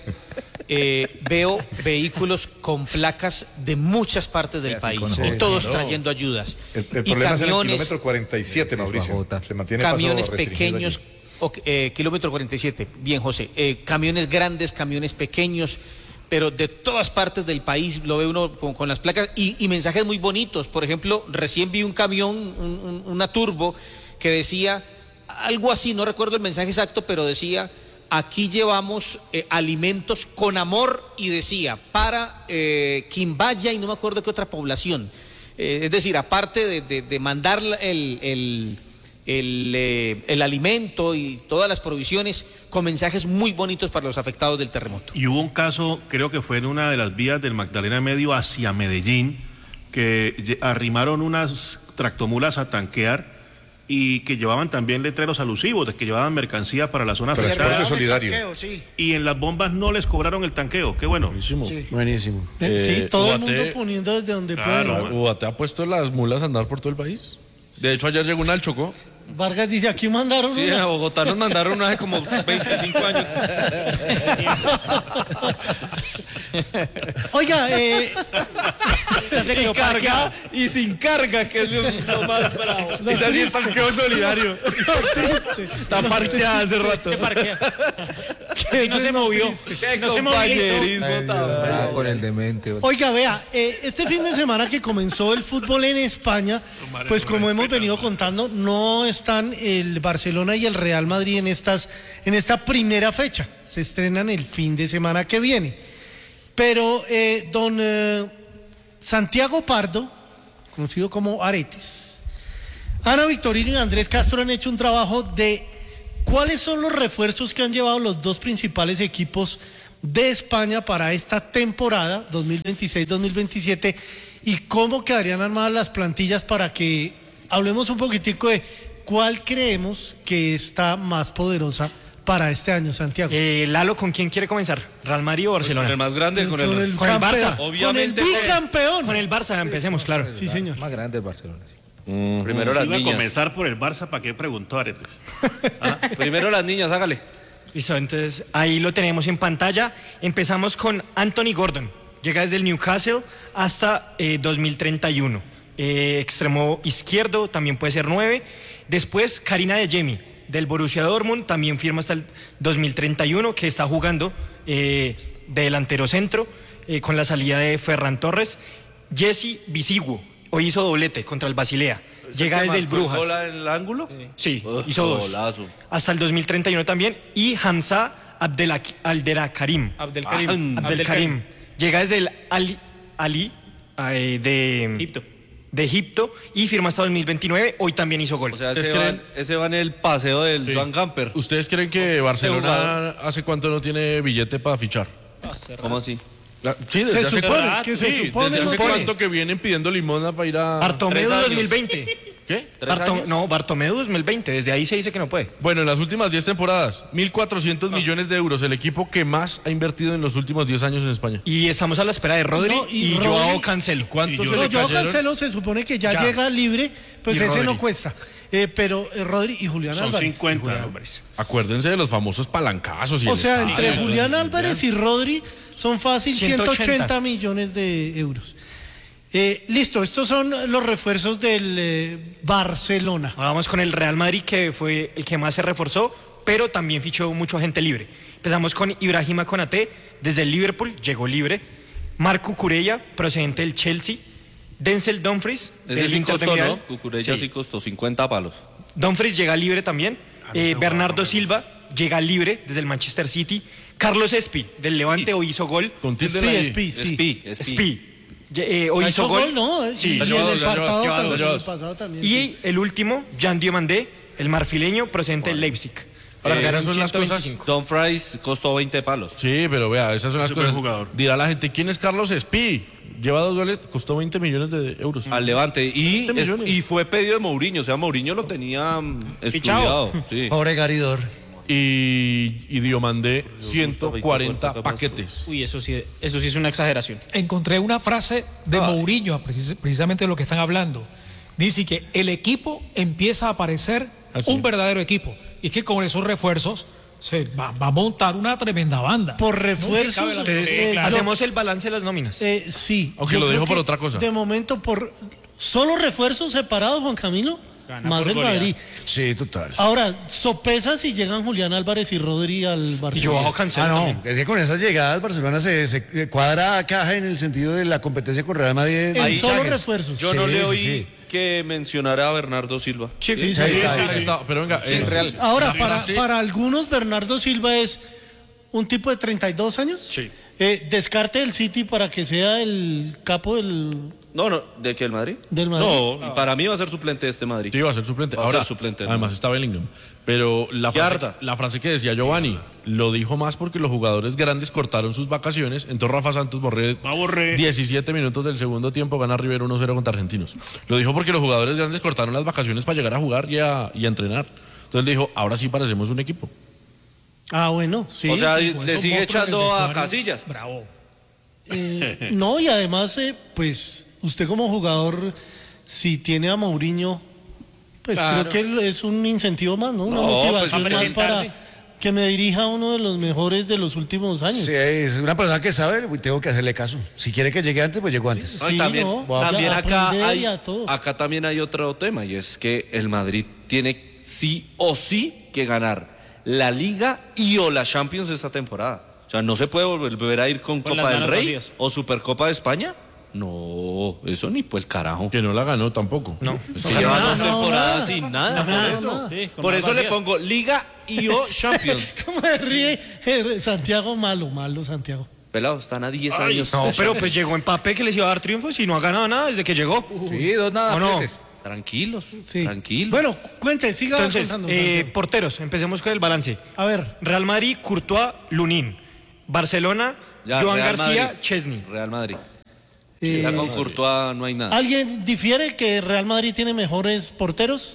S7: eh, veo vehículos con placas de muchas partes del país y todos trayendo ayudas.
S8: El, el
S7: y
S8: problema es en el
S7: camiones,
S8: kilómetro cuarenta y siete, Mauricio.
S6: Bogotá.
S8: Se mantiene paso
S7: camiones
S8: restringido
S7: pequeños,
S8: allí.
S7: ok, eh, kilómetro cuarenta y siete, bien José, eh, camiones grandes, camiones pequeños, pero de todas partes del país lo ve uno con, con las placas y, y mensajes muy bonitos. Por ejemplo, recién vi un camión, un- un- una turbo, que decía algo así, no recuerdo el mensaje exacto, pero decía: aquí llevamos eh, alimentos con amor, y decía, para eh, Quimbaya y no me acuerdo qué otra población. Eh, es decir, aparte de, de- de mandar el, el, el, eh, el alimento y todas las provisiones, con mensajes muy bonitos para los afectados del terremoto.
S4: Y hubo un caso, creo que fue en una de las vías del Magdalena Medio hacia Medellín, que lle- arrimaron unas tractomulas a tanquear y que llevaban también letreros alusivos de que llevaban mercancía para la zona
S8: Transporte
S4: afectada.
S8: solidario.
S11: Tanqueo, sí.
S4: Y en las bombas no les cobraron el tanqueo. Qué bueno.
S2: Buenísimo.
S11: Sí.
S2: Buenísimo.
S1: Sí,
S2: Eh,
S1: todo el
S2: Ubaté-
S1: mundo poniendo desde donde
S4: Claro,
S1: puede.
S4: man.
S2: Ubaté ha puesto las mulas a andar por todo el país. De hecho, ayer llegó una al Chocó.
S1: Vargas dice, aquí mandaron
S3: Sí,
S1: una.
S3: a Bogotá nos mandaron una hace como veinticinco años.
S1: Oiga, eh,
S3: Y carga y sin carga, que es lo, lo más bravo.
S2: Esa sí es tanqueo solidario. Está parqueada hace rato.
S10: Que no se movió.
S3: Qué
S10: No se movilizó.
S3: compañerismo tan
S6: Ah,
S3: bravo.
S6: con el demente.
S1: oiga, vea, eh, este fin de semana que comenzó el fútbol en España, pues como hemos venido contando, no están el Barcelona y el Real Madrid en estas, en esta primera fecha. Se estrenan el fin de semana que viene. Pero eh, don eh, Santiago Pardo, conocido como Aretes, Ana Victorino y Andrés Castro han hecho un trabajo de cuáles son los refuerzos que han llevado los dos principales equipos de España para esta temporada dos mil veintiséis dos mil veintisiete y cómo quedarían armadas las plantillas para que hablemos un poquitico de cuál creemos que está más poderosa para este año, Santiago.
S10: Eh, Lalo, ¿con quién quiere comenzar? ¿Real Madrid o Barcelona?
S3: Con el más grande, con el,
S1: con el,
S10: con el
S1: campeón,
S10: Barça.
S1: con
S3: Obviamente,
S1: el bicampeón.
S10: Con el Barça, empecemos, claro.
S1: Sí, señor.
S6: Más grande el Barcelona. sí.
S3: primero
S4: Si
S3: las
S4: iba a
S3: niñas.
S4: comenzar por el Barça, ¿para qué preguntó Aretes?
S3: Ah, primero las niñas, hágale.
S12: Listo, entonces ahí lo tenemos en pantalla. Empezamos con Anthony Gordon. Llega desde el Newcastle hasta eh, dos mil treinta y uno. Eh, extremo izquierdo, también puede ser nueve. Después Karina de Jemi, del Borussia Dortmund, también firma hasta el dos mil treinta y uno, que está jugando eh, de delantero centro, eh, con la salida de Ferran Torres. Jesse Bisiguo, hoy hizo doblete contra el Basilea. Llega desde el Brujas.
S3: ¿Gola en el ángulo?
S12: Sí,
S3: Uh,
S12: hizo dos.
S3: Golazo.
S12: Hasta el dos mil treinta y uno también. Y Hamza Abdelak- Abdelkarim.
S7: Abdelkarim.
S12: Ah, Abdelkarim. Llega desde el Ali, Ali eh, de
S7: Egipto.
S12: de Egipto y firma hasta dos mil veintinueve. Hoy también hizo gol.
S3: O sea,
S2: ¿Ustedes
S3: ese va,
S2: creen-
S3: en- ese va en el paseo del
S2: Sí.
S3: Joan Gamper.
S2: ¿Ustedes creen que Barcelona hace cuánto no tiene billete para fichar?
S3: ¿Cómo así?
S2: La- sí,
S1: Se
S2: desde hace
S1: supone,
S2: cuánto-
S1: que se
S2: sí,
S1: supone,
S2: desde hace
S1: supone.
S2: cuánto que vienen pidiendo limosna para ir a...
S12: Bartomeu
S3: Tres años.
S12: dos mil veinte.
S2: ¿Qué?
S3: ¿Tres
S12: Bartom-
S3: años?
S12: no, Bartomeu dos mil veinte. Desde ahí se dice que no puede.
S2: Bueno, en las últimas diez temporadas, mil cuatrocientos millones de euros, el equipo que más ha invertido en los últimos diez años en España.
S12: Y estamos a la espera de Rodri
S1: No, y
S12: y,
S1: Rodri-
S12: Joao Cancelo.
S2: ¿Cuántos se
S1: No,
S2: le
S1: Joao
S2: cayeron?
S1: Cancelo se supone que ya,
S12: Ya.
S1: llega libre, pues
S12: Y
S1: ese
S12: Rodri.
S1: no cuesta. Eh, pero eh, Rodri y Julián
S4: Son
S1: Álvarez.
S4: cincuenta.
S2: Acuérdense de los famosos palancazos. Y
S1: O
S2: el
S1: sea,
S2: estadio.
S1: entre Julián Álvarez y Rodri son fácil
S12: ciento
S1: ciento
S12: ochenta
S1: ochenta millones de euros. Eh, listo, estos son los refuerzos del eh, Barcelona.
S12: Ahora vamos con el Real Madrid, que fue el que más se reforzó, pero también fichó mucho agente libre. Empezamos con Ibrahima Konaté, desde el Liverpool, llegó libre. Marco Cucurella, procedente del Chelsea. Denzel Dumfries,
S3: Ese
S12: del
S3: sí
S12: Inter de
S3: costó,
S12: Milán.
S3: ¿no? Cucurella sí.
S12: Sí.
S3: costó cincuenta palos.
S12: Dumfries llega libre también. Eh, Bernardo Silva llega libre desde el Manchester City. Carlos Espi, del Levante, hoy hizo gol.
S2: Con tilde
S1: Espi,
S2: la I.
S1: Espi, sí.
S3: Espi, Espi.
S12: Espi. Eh, hoy
S1: ¿Ha
S12: hizo
S1: hecho
S12: gol.
S1: gol? No, eh,
S12: Sí.
S1: y
S2: Ya
S1: en
S2: lleva
S1: el
S2: dos, ya lleva
S1: pasado
S2: dos,
S1: también,
S2: ya lleva
S1: el
S2: dos.
S1: pasado también,
S12: Y
S1: sí.
S12: el último, Jan Diomandé, el marfileño, procedente del Leipzig. Ahora
S2: Eh,
S12: ganaron
S2: esas son las
S12: ciento
S2: cosas-
S12: veinticinco.
S3: Don Fries costó veinte palos.
S2: Sí, pero vea, esas son las
S4: Es un buen
S2: cosas.
S4: jugador.
S2: Dirá la gente, ¿quién es Carlos Espí? Lleva dos goles, costó veinte millones de euros.
S3: Al Levante. Y,
S2: veinte millones.
S3: es- y fue pedido de Mourinho. O sea, Mourinho lo tenía mm, estudiado. Sí.
S5: Pobre Garidor.
S2: Y, y Diomandé, ciento cuarenta paquetes.
S7: Uy, eso sí, eso sí es una exageración.
S5: Encontré una frase de Mourinho, precis- precisamente de lo que están hablando. Dice que el equipo empieza a parecer
S2: Así.
S5: un verdadero equipo. Y es que con esos refuerzos se va, va a montar una tremenda banda.
S1: Por
S5: No me
S1: refuerzos,
S5: cabe la-
S12: Entonces,
S1: eh,
S5: claro.
S12: hacemos el balance de las nóminas.
S1: Eh, sí.
S2: Aunque
S1: yo
S2: lo
S1: creo
S2: dejo por
S1: que
S2: otra cosa.
S1: De momento, por solo refuerzos separados, Juan Camilo, más el Madrid.
S10: Sí, total.
S1: Ahora, sopesa si llegan Julián Álvarez y Rodri al
S12: Y
S1: Barcelona.
S12: Joao Cancelo
S10: Ah, no,
S12: también.
S10: es que con esas llegadas Barcelona se, se cuadra caja en el sentido de la competencia con Real Madrid.
S1: En
S10: Ahí
S1: solo
S10: fichajes.
S1: refuerzos.
S3: Yo no
S10: Sí,
S3: le
S10: sí,
S3: oí
S10: sí.
S3: que mencionara a Bernardo Silva.
S12: Sí, sí,
S10: Sí,
S12: sí.
S10: ahí
S2: Sí,
S10: está,
S2: sí,
S10: ahí
S2: sí,
S10: está.
S2: está. Pero venga,
S7: Sí,
S2: eh,
S7: real.
S1: Ahora,
S2: Sí,
S1: para,
S2: sí.
S1: para algunos, Bernardo Silva es un tipo de treinta y dos años.
S12: Sí.
S1: Eh, descarte del City para que sea el capo del,
S3: No, no, ¿de qué el Madrid?
S1: del Madrid.
S3: No, para mí va a ser suplente de este Madrid.
S2: sí, va a ser suplente.
S3: Va a
S2: Ahora,
S3: ser suplente, ¿no?
S2: además está Bellingham. Pero la frase,
S3: Yarda.
S2: la frase que decía Giovanni lo dijo más porque los jugadores grandes cortaron sus vacaciones. Entonces Rafa Santos Borré,
S4: Va Borré.
S2: diecisiete minutos del segundo tiempo, gana River uno cero contra Argentinos. Lo dijo porque los jugadores grandes cortaron las vacaciones para llegar a jugar y a, y a entrenar. Entonces dijo, ahora sí parecemos un equipo.
S1: Ah, bueno, sí.
S3: o sea,
S5: Con
S3: le
S5: esos
S3: sigue
S5: monstruos
S3: echando
S5: del
S3: a
S5: vestuario.
S3: Casillas.
S5: Bravo.
S1: Eh, no, y además, eh, pues, usted como jugador, si tiene a Mourinho, pues
S7: Claro.
S1: creo que es un incentivo más, ¿no? Una
S3: No,
S1: motivación
S3: pues,
S1: más
S7: presentarse.
S1: para que me dirija a uno de los mejores de los últimos años.
S10: Sí, es una persona que sabe, y tengo que hacerle caso. Si quiere que llegue antes, pues llegó antes.
S3: No, y
S1: Sí,
S3: también
S1: no,
S3: también
S1: a
S3: acá
S1: aprender
S3: hay,
S1: y a todo.
S3: acá también hay otro tema y es que el Madrid tiene sí o sí que ganar la Liga y o la Champions esta temporada. O sea, no se puede volver, volver a ir con,
S7: Con
S3: Copa
S7: las
S3: del
S7: manos
S3: Rey
S7: vacías.
S3: o Supercopa de España. No, eso ni pues carajo.
S2: Que no la ganó tampoco.
S12: No.
S3: Es que lleva
S1: nada,
S3: dos
S1: no,
S3: temporadas
S1: nada.
S3: sin nada.
S1: No,
S3: por
S1: nada,
S3: eso,
S1: nada.
S7: Sí, con
S3: por
S7: manos
S3: eso le
S7: vacías.
S3: pongo Liga y o Champions.
S1: ¿Cómo me ríe eh, Santiago? Malo, malo, Santiago.
S3: Pelado, están a diez años.
S12: No, pero pues llegó Mbappé que les iba a dar triunfos y no ha ganado nada desde que llegó.
S6: Sí, dos nada.
S12: ¿O no?
S6: pletes.
S3: Tranquilos,
S1: Sí.
S3: tranquilos.
S1: Bueno, cuente, siga
S12: Entonces,
S1: contando,
S12: eh,
S1: Santiago.
S12: porteros, empecemos con el balance.
S1: A ver,
S12: Real Madrid, Courtois, Lunin. Barcelona,
S3: Ya,
S12: Joan
S3: Real
S12: García,
S3: Madrid.
S12: Chesney.
S3: Real Madrid.
S1: eh,
S3: Ya con Courtois no hay nada.
S1: ¿alguien difiere que Real Madrid tiene mejores porteros?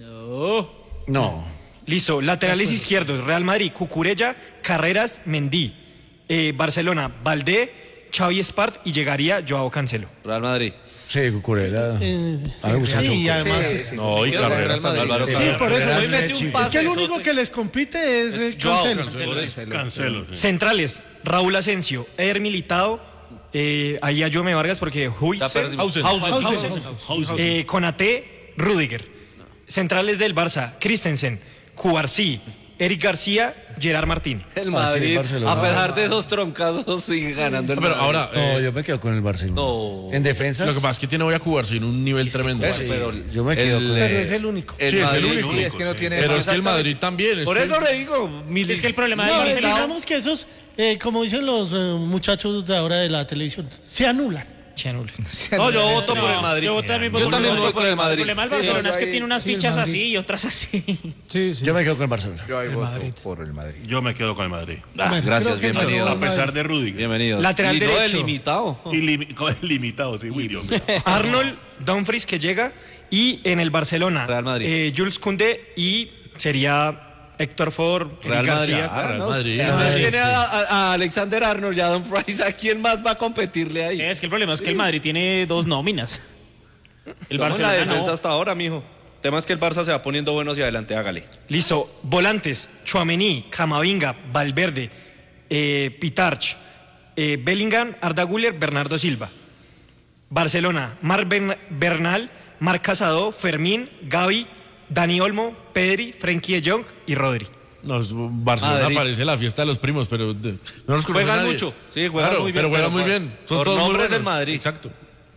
S10: No.
S12: Listo, laterales izquierdos, Real Madrid, Cucurella, Carreras, Mendy. Eh, Barcelona, Valdé, Xavi Espart y llegaría Joao Cancelo.
S3: Real Madrid.
S13: Sí, Cucurella.
S1: Eh,
S13: A mí me gusta
S1: sí,
S13: mucho.
S1: y además.
S2: Sí, sí. No, y Carrera está en Álvaro
S1: Sí,
S2: Carrera.
S1: por eso.
S2: Carrera
S1: Hoy
S2: es
S1: mete un
S2: chico.
S1: pase. Es que el único que les compite es eh, Cancelo.
S4: Cancelo. Cancelo, sí.
S12: Centrales, Raúl Asensio, Eder Militao, eh, ahí a Joe Vargas porque Huijsen,
S2: Hausen.
S12: Hausen,
S2: Hausen.
S12: Hausen. Eh, Konaté, Rudiger. Centrales del Barça, Christensen, Cubarsí, Eric García, Gerard Martín.
S3: El
S13: Ah, sí,
S3: Madrid,
S13: Barcelona.
S3: a pesar de esos troncazos, sigue ganando el
S2: Pero
S3: Madrid.
S2: ahora,
S13: No,
S2: eh,
S13: yo me quedo con el Barcelona.
S3: No.
S13: En defensa.
S2: lo que pasa es que tiene hoy a Cubar sin un nivel tremendo.
S3: Eso, pero
S13: yo me quedo
S3: el,
S13: con
S1: Pero
S3: eh,
S1: es el único.
S3: el
S2: Sí, es el
S3: Madrid,
S2: único.
S3: sí, es que no tiene.
S2: Pero es que el Madrid también. es
S3: Por
S2: que-
S3: eso le digo, mil-
S5: Es que el problema
S1: No,
S5: de
S1: eh,
S5: Barcelona.
S1: digamos que esos, eh, como dicen los eh, muchachos de ahora de la televisión, se anulan.
S3: No, yo voto por el Madrid.
S5: Yo también voto
S3: Yo
S5: por
S3: también
S5: el
S3: voto por el
S5: El
S3: Madrid.
S5: problema del
S3: Sí,
S5: Barcelona
S3: yo
S5: es que
S3: ahí-
S5: tiene unas
S11: sí, el
S5: fichas
S11: Madrid.
S5: así y otras así.
S11: Sí, sí.
S13: Yo me quedo con el Barcelona.
S10: Yo ahí voto
S11: Madrid.
S10: por el Madrid.
S4: Yo me quedo con el Madrid.
S3: Ah,
S1: Bueno,
S3: gracias,
S1: creo que
S3: bienvenido.
S1: no,
S4: A pesar de Rudiger.
S3: Bienvenido.
S12: Lateral
S3: y no
S12: derecho.
S3: delimitado.
S4: Y limi- con el limitado, sí, uy, Dios mío.
S12: Arnold, Dumfries que llega y en el Barcelona,
S3: Real Madrid.
S12: eh, Jules Koundé y sería Héctor Ford, Eric
S3: Real Madrid.
S12: García.
S2: Ah, Real Madrid.
S3: Usted tiene a, a- a Alexander Arnold y a Don Price. ¿A quién más va a competirle ahí?
S5: Es que el problema es que el Madrid tiene dos nóminas. El
S3: Vamos en la
S5: Barcelona
S3: defensa
S5: no.
S3: hasta ahora, mijo. El tema es que el Barça se va poniendo bueno hacia adelante, hágale.
S12: Listo, volantes, Tchouaméni, Camavinga, Valverde, eh, Pitarch, eh, Bellingham, Arda Güler, Bernardo Silva. Barcelona, Marc Ben- Bernal, Marc Casado, Fermín, Gavi, Dani Olmo, Pedri, Frenkie de Jong y Rodri.
S2: No, es- Barcelona
S3: Madrid.
S2: parece la fiesta de los primos, pero de- no nos conoce
S3: Juegan
S2: nadie.
S3: mucho. Sí, juegan
S2: Claro,
S3: muy bien.
S2: pero juegan muy
S3: por-
S2: bien. Son
S3: por
S2: todos muy
S3: nombres del
S2: buenos.
S3: Madrid.
S2: Exacto.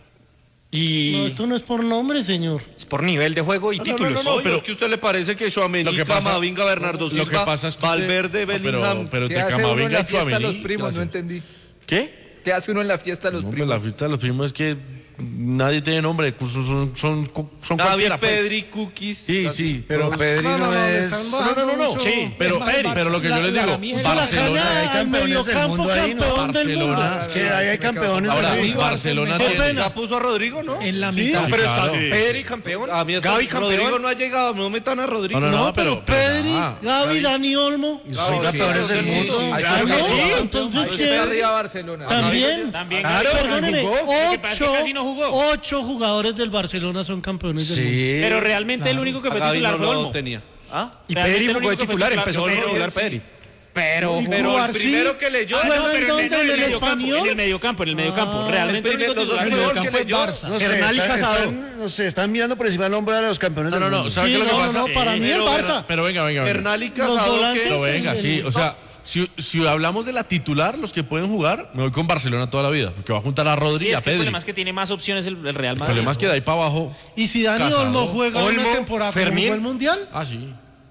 S12: Y
S1: No, esto no es por nombre, señor.
S12: es por nivel de juego y
S3: No, no,
S12: títulos.
S3: no, no,
S2: pero-
S3: pero es que a usted le parece que
S2: Lo
S3: Tchouaméni,
S2: que pasa-
S3: Camavinga, Bernardo
S2: lo
S3: Silva,
S2: que pasa es que usted-
S3: Valverde,
S2: no, pero-
S3: Bellingham.
S2: pero
S6: ¿Qué
S2: te
S6: hace uno en
S2: Camavinga
S6: la
S2: y
S6: fiesta de los
S2: Tchouaméni,
S6: primos?
S2: ¿qué
S6: No
S2: hace?
S6: entendí.
S2: ¿Qué?
S6: ¿Qué hace uno en la fiesta de los
S2: No, pues
S6: primos?
S2: la fiesta de los primos es que nadie tiene nombre, son, son, son, son
S3: Gavi,
S2: cualquiera, pues.
S3: Pedri, Cookies.
S2: Sí, sí.
S13: Pero
S2: todos-
S13: Pedri
S1: No,
S13: no,
S1: no, no, le
S13: es.
S1: están
S2: No,
S1: bajando
S2: no, no, no.
S1: mucho.
S2: Sí, pero,
S1: Es más,
S2: pero lo que yo
S1: la-
S2: les
S1: la-
S2: digo,
S1: la
S2: Barcelona,
S1: caña
S13: hay
S1: al
S13: campeones del
S1: mediocampo,
S13: mundo ahí, ¿no?
S1: campeón del mundo.
S2: Barcelona.
S13: Es que ahí hay campeones
S2: ahora
S13: del mundo.
S2: Barcelona
S1: Qué
S2: tiene.
S1: pena.
S3: Ya puso a Rodrigo, ¿no?
S11: En la
S1: Sí,
S11: mitad.
S12: Pero
S2: claro.
S12: está
S4: Sí.
S12: Pedri campeón,
S3: A mí hasta
S12: Gavi campeón.
S3: Rodrigo no ha llegado, no metan a Rodrigo.
S2: No, no,
S1: No,
S2: no,
S1: pero,
S2: pero-
S1: Pedri,
S2: ah,
S1: Gavi, Dani Olmo.
S13: Son campeones del
S3: sí,
S13: mundo.
S3: sí.
S6: Ahí
S1: Ah,
S6: está
S1: no,
S6: Barcelona.
S1: entonces
S6: Ahí está
S1: ¿quién?
S6: arriba Barcelona.
S1: También.
S5: También
S1: Claro,
S5: Gavi,
S1: perdóneme,
S5: jugó. Lo que pasa es que
S1: ocho,
S5: casi no jugó.
S1: ocho jugadores del Barcelona son campeones del mundo.
S13: Sí.
S5: Pero realmente el único que
S3: A
S5: fue
S3: Gavi
S5: titular
S3: no
S5: fue
S3: lo
S5: Olmo.
S3: tenía. ¿Ah?
S12: Y
S5: Realmente
S12: Pedri
S5: el
S12: jugó de
S5: único que fue
S12: titular,
S5: titular
S12: empezó
S5: fue
S12: como
S5: Pedri,
S12: regular
S5: sí.
S12: Pedri.
S5: Pero,
S1: Y
S3: Pero el
S1: Cubarsí
S3: primero que leyó.
S5: Ah,
S1: juega
S5: no,
S1: en
S5: pero
S1: dónde,
S5: en el
S1: en el
S5: mediocampo,
S1: Español.
S5: en el mediocampo, en el mediocampo.
S1: Ah,
S5: Realmente el
S3: el primer-
S5: único
S3: los dos
S5: titular
S3: primeros
S5: fue
S3: que
S5: Olmo.
S3: leyó.
S11: Barça.
S13: No sé,
S12: Hernán y
S13: están,
S12: Casado.
S13: están- no sé, están mirando por encima del nombre de los campeones
S2: No,
S13: del
S2: no, no,
S13: mundo.
S2: ¿sabe
S1: Sí,
S2: qué es lo que
S1: no,
S2: pasa?
S1: no, para mí el
S2: Pero-
S1: Barça.
S2: Pero venga, venga, venga.
S3: Bernal y
S1: Los
S3: Casado.
S1: volantes-
S3: que-
S2: Pero venga, sí, o sea, si, si hablamos de la titular, los que pueden jugar, me voy con Barcelona toda la vida, porque va a juntar a Rodri
S5: Sí,
S2: y a
S5: es que el
S2: Pedri.
S5: problema es que tiene más opciones el, el Real
S2: El
S5: Madrid.
S2: problema es que de ahí para abajo.
S1: Y si Dani
S2: Casado.
S1: Olmo juega
S12: Olmo,
S1: una temporada como
S12: Fermín.
S1: fue el Mundial,
S2: Ah, sí.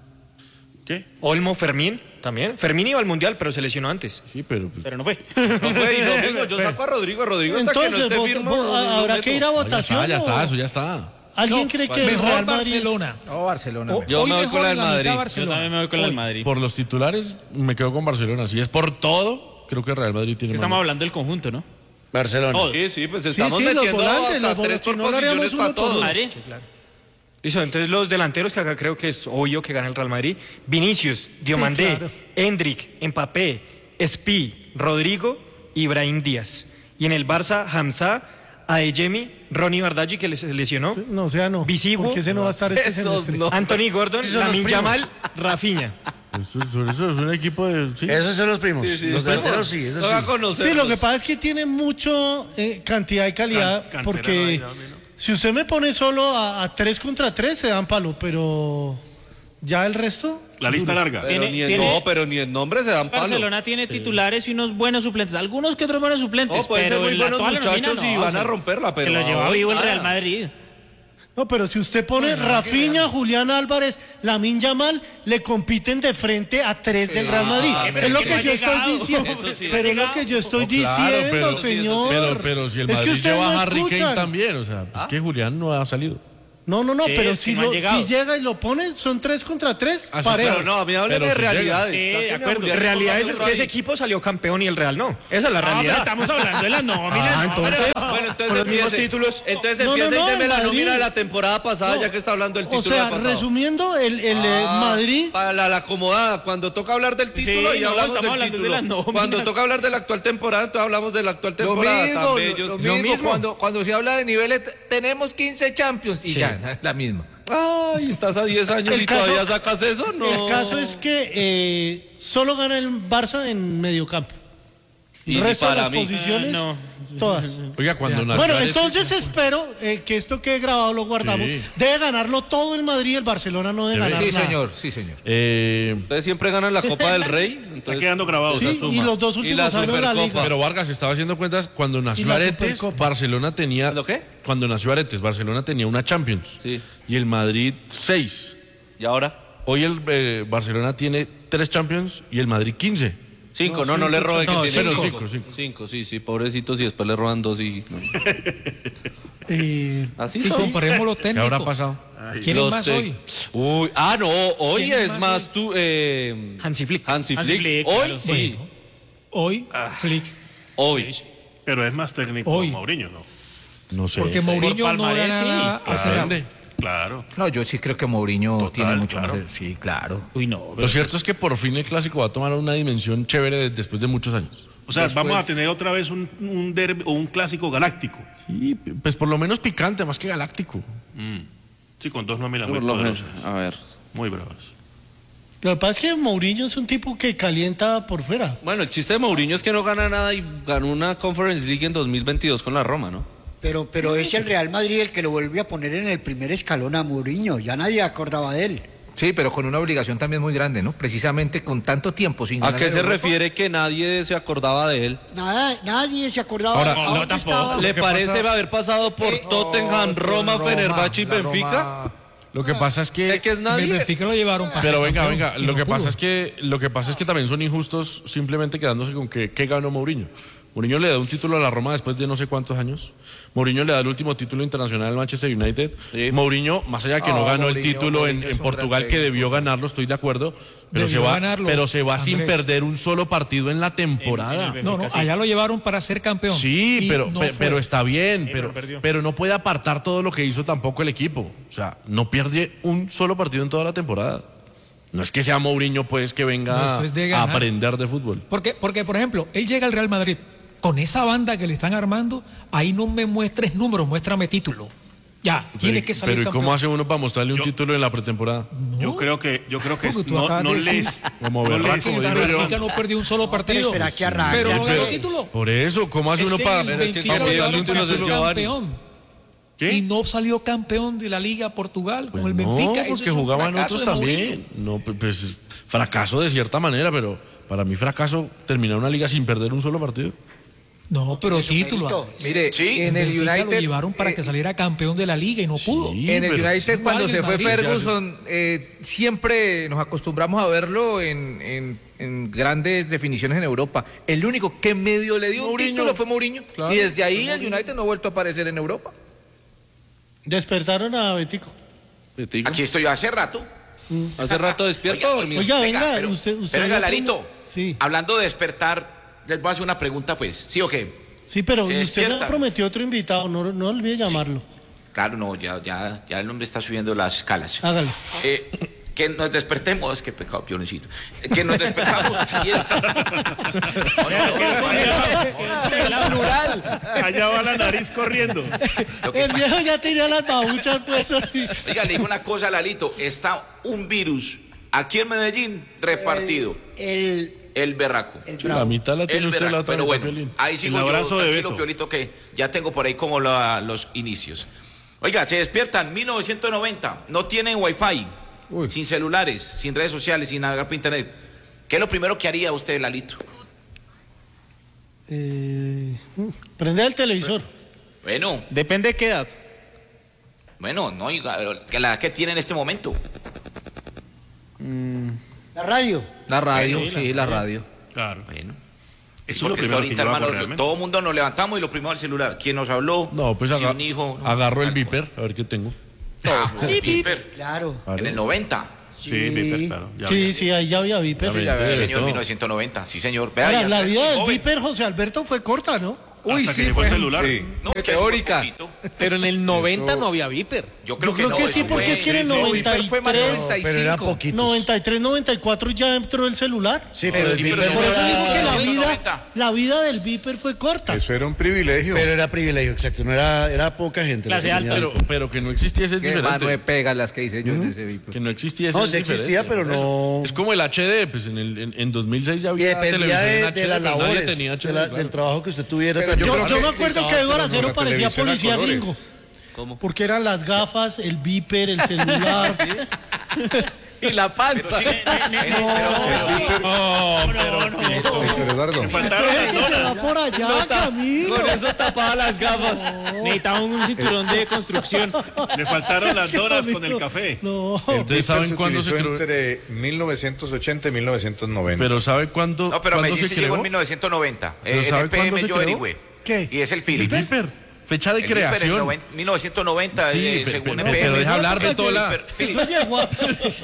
S2: ¿Qué?
S12: Olmo, Fermín también. Fermín iba al mundial, pero se lesionó antes.
S2: Sí, pero. pues,
S5: Pero no fue.
S3: No fue, y no, vengo, yo saco a Rodrigo, a Rodrigo hasta que no
S1: entonces
S3: esté
S1: vot-
S3: firme.
S1: vo-
S3: no, no
S1: habrá
S3: meto.
S1: que ir a
S2: no, ya
S1: votación.
S2: está, ya
S1: o-
S2: está, eso ya está.
S1: ¿Alguien cree que el
S11: Mejor
S1: Real Madrid?
S11: Barcelona.
S6: Oh, Barcelona.
S11: O-
S3: Yo
S11: hoy
S3: me voy
S11: mejor
S3: con la
S11: en
S3: del
S11: mitad
S3: Madrid.
S5: Yo
S11: Barcelona.
S5: también me voy con el Madrid.
S2: Por los titulares, me quedo con Barcelona. Si es por todo, creo que Real Madrid tiene.
S5: Estamos
S2: más.
S5: hablando del conjunto, ¿no?
S13: Barcelona.
S3: Sí, sí, pues
S1: Sí,
S3: estamos
S1: sí, los
S3: metiendo
S1: volantes,
S3: hasta
S1: los
S3: tres
S1: volantes,
S3: por
S1: no lo haríamos
S3: posiciones
S1: uno
S3: para
S1: por
S3: todos.
S1: uno.
S5: Madrid.
S12: Listo, entonces los delanteros que acá creo que es obvio que gana el Real Madrid. Vinicius, Diomandé,
S1: claro.
S12: Hendrik, Mbappé, Espi, Rodrigo, Ibrahim Díaz. Y en el Barça, Hamza, Adeyemi, Ronnie Bardaggi que se lesionó,
S1: No, o sea, no.
S12: Visigo.
S1: Porque ese no va a estar este
S3: Esos
S1: semestre.
S3: no.
S12: Anthony Gordon,
S13: Esos son los
S12: Lamine
S13: primos.
S12: Yamal, Rafinha.
S2: Eso, eso- eso es un equipo de. Sí.
S13: Esos son los primos.
S3: Sí, sí,
S13: los
S3: sí.
S13: delanteros sí, esos
S3: Toca
S13: sí.
S3: conocerlos.
S1: Sí, lo que pasa es que tiene mucho eh, cantidad y calidad,
S4: Can- cantera
S1: porque
S4: no hay, no, no.
S1: si usted me pone solo a, a tres contra tres, se dan palo, pero ya el resto...
S4: La lista larga.
S3: Pero
S5: Tiene-
S3: ni en,
S5: tiene-
S3: no, pero ni en nombre se dan palo.
S5: Barcelona tiene titulares y unos buenos suplentes. Algunos que otros buenos suplentes.
S3: No, pueden ser
S5: pero
S3: muy
S5: en la
S3: buenos
S5: actual
S3: muchachos
S5: nómina,
S3: y
S5: no,
S3: van a
S5: se-
S3: romperla, pero
S5: Se lo lleva
S3: hoy
S5: vivo el
S3: nada.
S5: Real Madrid.
S1: No, pero si usted pone Rafinha, Julián Álvarez, Lamine Yamal, le compiten de frente a tres del Real Madrid.
S5: pero
S1: es lo
S5: es que
S1: que
S5: no ha
S1: yo estoy
S5: llegado.
S1: diciendo.
S3: Eso sí.
S1: Pero es lo que yo estoy
S2: Claro,
S1: diciendo,
S2: pero-
S1: señor.
S2: Pero, pero si el
S1: es que
S2: Madrid
S1: ustedes
S2: lleva
S1: no
S2: a Harry Kane
S1: escuchan.
S2: también, o sea, es que Julián no ha salido.
S1: No, no, no,
S10: Sí,
S1: pero
S10: es
S1: si,
S10: que no han
S1: lo-
S10: llegado.
S1: si llega y lo pone, son tres contra tres,
S2: Ah, sí,
S1: parejo.
S3: Pero no, a mí hablan
S2: Pero
S3: de
S2: si
S3: realidades.
S10: llega. Sí, de
S3: Sáquenme a
S10: acuerdo.
S3: Julián
S12: En realidad
S3: Correa
S12: es
S3: por
S12: que
S3: ahí.
S12: ese equipo salió campeón y el Real no. Esa es la
S10: No, pero
S12: realidad.
S10: estamos hablando de la nómina.
S12: Ah,
S10: no,
S12: entonces,
S10: pero-
S3: Bueno, entonces
S12: con los mismos
S3: empiece.
S12: títulos.
S3: Entonces
S1: No, no,
S3: empieza
S1: no,
S3: y deme
S1: el
S3: la
S1: Madrid.
S3: nómina de la temporada pasada,
S1: No,
S3: ya que está hablando del
S1: O
S3: título
S1: sea,
S3: del pasado.
S1: resumiendo, el, el eh,
S3: Ah,
S1: Madrid...
S3: Para la, la acomodada, cuando toca hablar del título,
S10: Sí,
S3: y
S10: no,
S3: hablamos
S10: estamos
S3: del
S10: hablando de
S3: título.
S10: las nóminas.
S3: Cuando toca hablar de la actual temporada, entonces hablamos de la actual
S6: Lo
S3: temporada.
S6: mismo,
S3: tan
S6: lo,
S3: bellos.
S6: lo
S12: Lo
S6: mismo,
S12: mismo.
S6: Cuando, cuando se habla de niveles, t- tenemos quince Champions y
S12: Sí.
S6: ya, la misma.
S3: Ay, estás a diez años
S1: El
S3: y
S1: caso-
S3: todavía sacas eso, no.
S1: El caso es que eh, solo gana el Barça en mediocampo.
S3: Y
S1: El resto
S3: para
S1: de las
S3: mí.
S1: posiciones,
S10: Ah,
S1: todas.
S2: Oiga, cuando nació
S1: Bueno,
S2: Aretes-
S1: entonces espero eh, que esto quede grabado, lo guardamos.
S2: Sí.
S1: Debe ganarlo todo el Madrid, el Barcelona no debe
S2: Debe.
S1: ganar
S6: Sí,
S1: nada.
S6: señor, sí, señor.
S2: Eh,
S3: Ustedes siempre ganan la Copa del Rey.
S4: Está
S3: Entonces,
S4: quedando grabado.
S1: Sí,
S4: esa suma.
S1: y los dos
S3: Y
S1: últimos
S3: la
S1: años la
S3: Supercopa.
S1: Liga.
S2: pero Vargas estaba haciendo cuentas cuando
S1: Y
S2: nació
S1: la
S2: Aretes,
S1: Supercopa.
S2: Barcelona tenía.
S3: ¿Lo qué?
S2: Cuando nació Aretes, Barcelona tenía una Champions.
S3: Sí.
S2: Y el Madrid seis.
S3: ¿Y ahora?
S2: Hoy el eh, Barcelona tiene tres Champions y el Madrid quince.
S3: Cinco, no, no, le robe, que
S2: no,
S3: tiene
S2: cinco.
S3: cinco.
S2: Cinco, cinco.
S3: Cinco, sí, sí, pobrecitos, y después le roban dos y...
S1: Eh,
S3: Así
S5: Y
S3: son.
S5: comparemos los
S2: ¿Qué
S5: técnicos.
S2: habrá pasado?
S5: ¿Quién
S3: Los
S5: es más
S3: tec-
S5: hoy?
S3: Uy, ah, no, hoy
S5: ¿Quién es
S3: es
S5: más
S3: más tú, eh,
S12: Hansi Flick.
S3: Hansi
S10: Hansi
S3: Flick.
S10: Flick,
S3: Hoy
S10: claro.
S3: sí,
S5: Bueno, hoy, Flick.
S3: hoy.
S4: Pero es más técnico
S5: Hoy.
S4: Mourinho, ¿no?
S2: No sé.
S5: Porque Mourinho no
S10: palmarés,
S5: gana
S10: sí,
S5: nada hace rato.
S2: Depende.
S4: Claro.
S6: No, yo sí creo que Mourinho
S4: Total,
S6: tiene mucho
S4: claro.
S6: más. de- Sí, claro.
S10: Uy, no.
S2: Lo cierto es que por fin el clásico va a tomar una dimensión chévere de- después de muchos años.
S4: O sea,
S2: Después-
S4: vamos a tener otra vez un, un derbi o un clásico galáctico.
S2: Sí, pues por lo menos picante, más que galáctico.
S4: Mm. Sí, con dos nóminas muy
S3: Por lo menos,
S4: poderosas.
S3: a ver.
S4: Muy bravas.
S1: Lo que pasa es que Mourinho es un tipo que calienta por fuera.
S3: Bueno, el chiste de Mourinho es que no gana nada y ganó una Conference League en dos mil veintidós con la Roma, ¿no?
S11: Pero, pero es el Real Madrid el que lo vuelve a poner en el primer escalón a Mourinho. Ya nadie acordaba de él.
S6: Sí, pero con una obligación también muy grande, ¿no? Precisamente con tanto tiempo sin
S3: ¿A
S6: ganar
S3: qué
S6: en
S3: se
S6: Europa.
S3: refiere que nadie se acordaba de él?
S11: Nada, nadie se acordaba.
S2: Ahora,
S11: ¿A
S10: no,
S11: dónde
S10: tampoco.
S11: estaba?
S3: ¿Le parece haber pasado por Tottenham,
S6: Oh,
S3: Roma,
S6: Roma,
S3: Fenerbahce y
S6: la
S3: Benfica?
S6: Roma.
S2: Lo que pasa es
S3: ¿De
S2: que.
S3: qué es
S5: El
S3: nadie?
S5: Benfica lo llevaron para
S2: Pero
S5: ser
S2: venga,
S5: campeón
S2: venga,
S5: y
S2: lo
S5: no
S2: que
S5: pudo.
S2: pasa es que lo que pasa es que también son injustos simplemente quedándose con que qué ganó Mourinho. Mourinho le da un título a la Roma después de no sé cuántos años. Mourinho le da el último título internacional al Manchester United.
S3: Sí.
S2: Mourinho, más allá de que
S6: Ah,
S2: no ganó el
S6: Mourinho,
S2: título en,
S6: Mourinho
S2: en
S6: es un
S2: Portugal,
S6: gran
S2: que
S6: técnico,
S2: debió
S6: sí.
S2: ganarlo, estoy de acuerdo. Pero se
S5: Debió
S2: va,
S5: ganarlo,
S2: pero se va sin
S5: Andrés.
S2: perder un solo partido en la temporada.
S5: No, no, allá lo llevaron para ser campeón.
S2: Sí,
S5: Y
S2: pero,
S5: no
S2: pe-
S5: fue.
S2: pero está bien,
S10: pero
S2: pero,
S10: perdió.
S2: pero no puede apartar todo lo que hizo tampoco el equipo. O sea, no pierde un solo partido en toda la temporada. No es que sea Mourinho, pues, que venga
S5: No, eso es de
S2: a
S5: ganar.
S2: aprender de fútbol.
S5: Porque, porque, por ejemplo, él llega al Real Madrid con esa banda que le están armando, ahí no me muestres números, muéstrame título. Ya, tiene
S2: Pero,
S5: que salir
S2: pero ¿y
S5: campeón.
S2: cómo hace uno para mostrarle un
S4: Yo-
S2: título en la pretemporada?
S4: Yo creo que, yo creo que
S5: Porque tú
S4: no,
S5: acabas
S4: no
S5: de decir-
S4: les.
S2: Como
S4: no
S2: berraco,
S4: les-
S2: digo
S5: El
S2: yo.
S5: Benfica no perdió un solo partido.
S11: espera que arranque.
S5: Pero no
S11: Pero-
S5: ganó título.
S2: Por eso, ¿cómo hace
S5: Es
S2: uno
S5: que
S2: para...?
S5: el
S3: Pero es que
S5: Benfica
S3: para
S5: lo
S3: pedir
S5: llevaron
S3: títulos
S5: para
S3: es
S5: ser
S3: Giovanni.
S5: campeón.
S2: ¿Qué?
S5: Y no salió campeón de la Liga Portugal con el
S2: Pues
S5: Benfica.
S2: no,
S5: Eso
S2: porque
S5: es un
S2: jugaban
S5: fracaso
S2: otros
S5: de Mourinho.
S2: también. No, pues, pues fracaso de cierta manera, pero para mí fracaso terminar una liga sin perder un solo partido.
S5: No, pero
S11: Tiene su
S5: título.
S11: mérito.
S5: Andrés.
S6: Mire, en el
S5: Benfica
S6: United
S5: lo llevaron para
S6: eh,
S5: que saliera campeón de la Liga y no pudo.
S2: Sí,
S6: En el
S2: pero-
S6: United,
S5: igual
S6: cuando
S5: en
S6: se fue
S5: Madrid.
S6: Ferguson, eh, siempre nos acostumbramos a verlo en, en- en grandes definiciones en Europa. El único que medio le dio un
S2: Mourinho.
S6: título fue Mourinho.
S2: Claro,
S6: y desde ahí
S2: fue
S6: el United no ha vuelto a aparecer en Europa.
S1: Despertaron a Betico.
S3: Betico.
S14: Aquí estoy yo hace rato.
S3: ¿Hace rato despierto o dormido?
S1: Oiga, venga,
S14: pero,
S1: usted, usted
S14: pero
S1: ya
S14: venga,
S1: tiene-
S14: Larito,
S1: Sí,
S14: hablando de despertar, les voy a hacer una pregunta, pues. ¿Sí o qué?
S1: sí, pero
S14: se
S1: usted
S14: despierta.
S1: me prometió otro invitado, no, no olvide llamarlo.
S14: Claro, no, ya, ya, ya el hombre está subiendo las escalas.
S1: Hágale.
S14: Eh, que nos despertemos, qué pecado, pioncito. Que nos despertamos y es-
S4: Allá va la nariz corriendo.
S14: Lo que
S1: El viejo ya tenía las babuchas puestas.
S14: Oiga, le digo una cosa, Lalito. Está un virus aquí en Medellín repartido.
S11: El,
S14: El berraco.
S11: el
S2: La
S11: bravo.
S2: mitad la tiene
S14: El
S2: usted, la
S14: berraco.
S2: otra
S14: Pero
S2: mitad,
S14: bueno,
S2: Piolín.
S14: ahí sigo
S4: El
S14: yo,
S4: abrazo de
S14: tranquilo,
S4: Beto.
S14: Piolito, que ya tengo por ahí como la- los inicios. Oiga, se despiertan mil novecientos noventa, no tienen wifi,
S2: Uy.
S14: sin celulares, sin redes sociales, sin navegar por internet. ¿Qué es lo primero que haría usted, Lalito?
S1: Eh, prende el televisor.
S14: Bueno,
S10: Depende de qué edad.
S14: bueno, no, oiga, que la que tiene en este momento.
S11: La radio.
S6: La radio,
S14: Bueno,
S6: sí, la radio.
S4: Claro.
S14: Bueno.
S4: Eso es
S14: Porque
S4: lo
S14: es que
S4: primero
S14: ahorita,
S4: que yo hago
S14: hermano,
S4: realmente.
S14: todo el mundo nos levantamos y lo primero al celular. ¿Quién nos habló?
S2: No, pues
S14: si
S2: aga-
S14: un hijo. no,
S2: agarro el
S14: tal
S2: viper, a ver qué tengo.
S14: Ah, Viper.
S11: Claro.
S14: En el noventa.
S4: Sí, Viper, claro. ya
S1: Sí,
S4: había.
S1: sí, ahí ya había Viper.
S14: Sí, señor, mil novecientos noventa. Sí, señor. Vea,
S1: Ahora,
S14: ya-
S1: la vida del
S14: joven.
S1: Viper, José Alberto, fue corta, ¿no?
S6: Uy,
S4: Hasta
S6: sí,
S4: que llegó
S6: fue
S4: el celular.
S8: Sí.
S14: No, que
S6: teórica.
S14: fue poquito.
S7: Pero en el noventa no había Viper.
S14: Yo creo
S1: Yo
S14: que
S1: creo
S14: no,
S1: que
S14: eso
S1: sí, porque
S14: fue-
S1: es que en el
S6: No,
S1: noventa
S6: Viper
S1: y
S6: fue más
S1: tres,
S6: noventa y
S13: Pero eran
S6: cinco.
S13: poquitos.
S1: noventa y tres, noventa y cuatro ya entró el celular.
S13: Sí,
S14: Pero
S13: pero el
S14: el
S13: Viper
S14: Viper
S13: no
S1: Por eso digo que
S13: era...
S1: la
S14: noventa,
S1: vida,
S14: noventa.
S1: la vida del Viper fue corta.
S8: Eso era un privilegio.
S13: Pero era privilegio, exacto. No era, era poca gente. la
S10: Clase
S13: que
S10: alta.
S13: tenía.
S2: Pero, pero que no existiese es
S6: Qué mano de
S2: diferente.
S6: pega las que hice yo en ese Viper.
S2: Que no existiese
S13: No,
S2: es
S13: sí existía,
S2: diferente.
S13: pero no...
S2: Es como el H D, pues en, el, en, en dos mil seis ya
S13: Y
S2: había
S13: dependía
S2: televisión
S13: de,
S2: en
S13: de
S2: H D,
S13: las
S2: pero nadie
S13: labores,
S2: tenía H D,
S13: de la-
S2: claro.
S13: del trabajo que usted tuviera.
S6: Pero
S13: también.
S1: Yo,
S6: creo
S1: yo
S6: que
S1: me
S6: sí,
S1: acuerdo que Eduardo Acero
S8: la
S1: parecía
S8: televisión a
S1: policía
S8: colores.
S1: gringo.
S3: ¿Cómo?
S1: Porque eran las gafas, el Viper, el celular.
S6: Y la panza.
S14: Sí. Eh, pero- pero sí.
S8: Héctor Eduardo.
S1: Espere que se va por allá, Camilo.
S6: Con eso tapaba las gafas.
S10: Necesitaba un cinturón de construcción.
S4: Le faltaron las doras con el café.
S1: No.
S8: El
S2: ¿Ustedes
S8: Viper
S2: saben
S8: se
S2: cuándo se
S8: utilizó
S2: creó?
S8: entre mil novecientos ochenta y mil novecientos noventa.
S2: Pero ¿sabe cuándo,
S14: No, pero
S2: cuándo
S14: Medellín
S2: se
S14: se llegó
S2: creó?
S14: en mil novecientos noventa.
S2: ¿Pero
S14: Eh,
S2: sabe
S14: en el P M
S2: cuándo se
S14: yo
S2: creó?
S14: averigüé.
S1: ¿Qué?
S14: Y es el
S2: El
S14: Philips.
S2: Viper. Fecha de
S14: El Viper en
S2: creación.
S14: noven- mil novecientos noventa,
S2: Sí,
S14: eh,
S2: pe-
S14: según
S2: pe-
S14: E P M.
S2: pero deja hablar,
S14: No,
S2: Betola.
S14: Viper,
S1: Eso
S14: Philips.
S1: llegó a-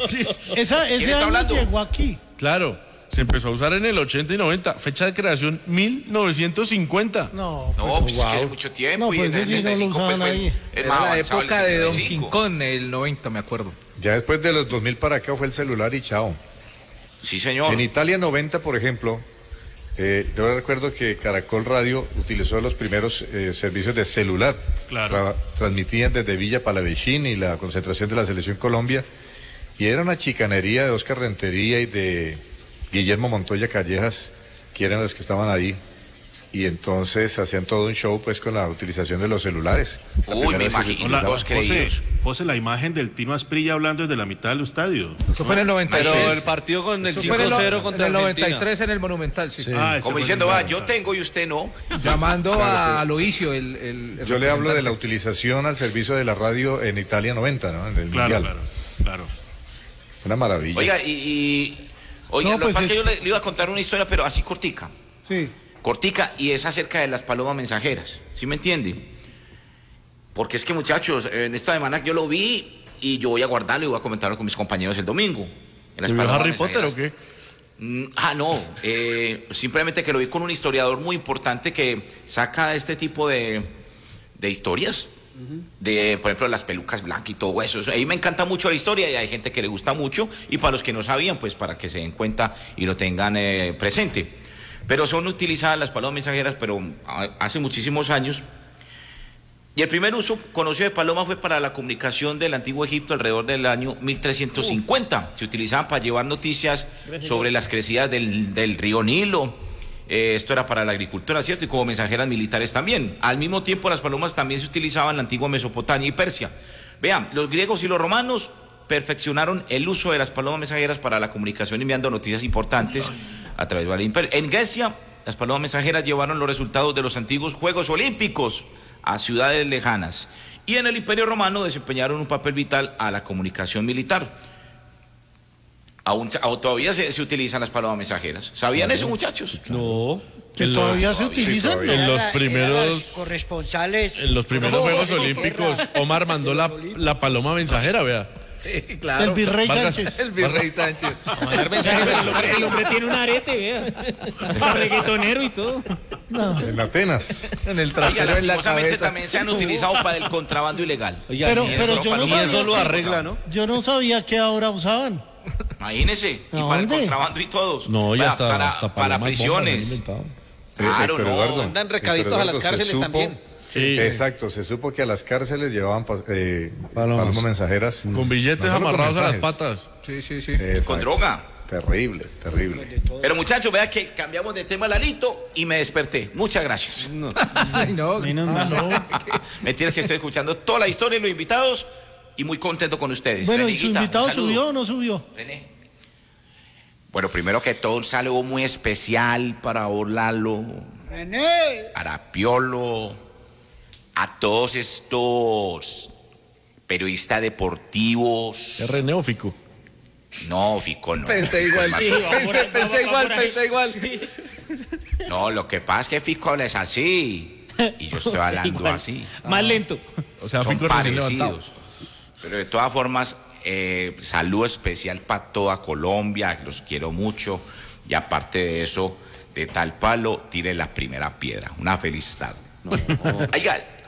S1: Esa, ese
S14: está
S1: año
S14: hablando?
S1: llegó aquí.
S2: Claro, se empezó a usar en el ochenta y noventa. Fecha de creación mil novecientos cincuenta.
S1: No.
S14: No, pues es que es mucho tiempo.
S1: No,
S14: y
S1: pues
S14: en el
S1: ese sí no lo
S14: setenta y cinco pues,
S1: usaban
S14: fue
S1: ahí.
S14: el
S6: Era
S14: más
S6: la
S14: avanzado, el
S6: época de Don
S14: setenta y
S6: King
S14: cinco.
S6: Kong, el noventa, me acuerdo.
S8: Ya después de los dos mil para acá fue el celular y chao.
S14: Sí, señor.
S8: En Italia noventa, por ejemplo, eh, yo recuerdo que Caracol Radio utilizó los primeros eh, servicios de celular.
S4: Claro.
S8: Tra- transmitían desde Villa Palavecini y la concentración de la Selección Colombia. Y era una chicanería de Oscar Rentería y de Guillermo Montoya Callejas, que eran los que estaban ahí. Y entonces hacían todo un show pues con la utilización de los celulares. La
S14: Uy,
S8: primera
S14: me
S8: selección
S14: imagino,
S8: Colombia.
S14: todos
S4: José,
S14: creídos.
S4: José, la imagen del Tino Asprilla hablando desde la mitad del estadio.
S6: Eso fue en el noventa y tres.
S3: Pero el partido con el
S6: Eso fue en el,
S3: cinco cero
S6: en
S3: contra
S6: el noventa y
S3: Argentina.
S6: tres en el Monumental, sí.
S4: Ah, ese
S14: Como
S4: fue
S14: diciendo,
S4: el
S14: va,
S4: número,
S14: yo tengo y usted no.
S6: Llamando
S8: Claro,
S6: a
S8: pero-
S6: Aloisio, el, el, el
S8: Yo le hablo de la
S6: representante.
S8: utilización al servicio de la radio en Italia noventa, ¿no? En el
S4: Claro,
S8: Mundial.
S4: claro, claro.
S8: Una maravilla.
S14: Oiga, y. y oiga,
S1: No,
S14: lo
S1: pues
S14: que pasa es que
S1: es-
S14: yo le, le iba a contar una historia, pero así cortica.
S1: Sí.
S14: Cortica, y es acerca de las palomas mensajeras. ¿Sí me entiende? Porque es que, muchachos, en esta semana yo lo vi y yo voy a guardarlo y voy a comentarlo con mis compañeros el domingo. En las
S2: ¿Se vio
S14: palomas
S2: Harry Potter o
S14: mensajeras.
S2: qué?
S14: Mm, Ah, no, eh, simplemente que lo vi con un historiador muy importante que saca este tipo de, de historias, de, por ejemplo, las pelucas blancas y todo eso. Eso- A mí me encanta mucho la historia y hay gente que le gusta mucho, y para los que no sabían, pues para que se den cuenta y lo tengan eh, presente. Pero son utilizadas las palomas mensajeras, pero ah, hace muchísimos años. Y el primer uso conocido de paloma fue para la comunicación del antiguo Egipto alrededor del año mil trescientos cincuenta. Se utilizaban para llevar noticias sobre las crecidas del, del río Nilo. Eh, esto era para la agricultura, ¿cierto? Y como mensajeras militares también. Al mismo tiempo, las palomas también se utilizaban en la antigua Mesopotamia y Persia. Vean, los griegos y los romanos perfeccionaron el uso de las palomas mensajeras para la comunicación enviando noticias importantes a través del imperio. En Grecia, las palomas mensajeras llevaron los resultados de los antiguos Juegos Olímpicos a ciudades lejanas. Y en el Imperio Romano desempeñaron un papel vital a la comunicación militar. Aún, aún todavía se, se utilizan las palomas mensajeras. ¿Sabían eso, muchachos?
S2: No.
S1: Que
S2: En
S1: todavía
S2: los-
S1: se utilizan.
S2: En los
S11: Era- eran
S2: primeros...
S11: los corresponsales.
S2: En los primeros
S11: No,
S2: Juegos
S11: de guerra.
S2: Olímpicos, Omar mandó la, la paloma mensajera, vea.
S6: Sí, claro.
S1: El virrey
S2: Vargas-
S1: Sánchez.
S6: El virrey Sánchez.
S10: El hombre, el hombre tiene un arete, vea. Hasta reggaetonero y todo.
S8: En Atenas.
S6: En el
S14: Oiga,
S6: trasero en la
S14: lastimosamente
S6: cabeza.
S14: también se han utilizado para el contrabando ilegal.
S1: Pero,
S14: y
S1: pero
S14: eso
S1: yo
S14: para
S1: no
S14: los-
S3: Y eso
S1: sabía,
S3: lo arregla, ¿no?
S1: yo no sabía que ahora usaban.
S14: Imagínese, y
S1: ¿A
S14: para el
S1: dónde?
S14: contrabando y todos.
S2: No, ya
S14: Vea,
S2: está.
S14: Para,
S2: hasta
S14: para
S2: palomas
S14: prisiones.
S2: bombas han inventado.
S14: Claro,
S8: Héctor
S14: no.
S8: Eduardo,
S7: Mandan recaditos
S8: Héctor
S7: a las
S8: Eduardo, se
S7: cárceles
S8: supo-
S7: también.
S2: Sí.
S8: Exacto, se supo que a las cárceles llevaban pa- eh,
S13: Palomas.
S8: palomas mensajeras.
S2: Con billetes
S8: No solo con
S2: amarrados a las
S8: mensajes.
S2: patas.
S6: Sí, sí, sí.
S8: Exacto.
S14: Con droga.
S8: Terrible, terrible.
S14: Pero muchachos, vea que cambiamos de tema, Lalito, y me desperté. Muchas gracias.
S6: Ay, no.
S10: Menos mal.
S14: Mentira, que estoy escuchando toda la historia y los invitados y muy contento con ustedes.
S1: Bueno, ¿y su
S14: Reneguita,
S1: invitado
S14: un saludo.
S1: subió o no subió?
S14: René. Bueno, primero que todo, un saludo muy especial para Orlalo,
S11: René.
S14: para Piolo, a todos estos periodistas deportivos.
S2: Es reneófico.
S14: No, Fico, no.
S6: Pensé
S14: Fico
S6: igual,
S14: es más-
S6: pensé, pensé igual, pensé igual.
S14: No, lo que pasa es que Fico es así. Y yo estoy hablando
S10: Igual.
S14: así.
S10: Más lento.
S2: O sea,
S14: Son
S2: Fico recién levantado.
S14: parecidos. Pero de todas formas, eh, saludo especial para toda Colombia, los quiero mucho. Y aparte de eso, de tal palo, tire la primera piedra. Una feliz tarde. No, no, oiga,